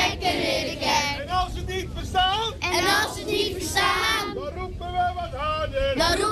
trekken in de kerk. En als ze het niet verstaan, En als ze het niet verstaan, dan roepen we wat harder. dan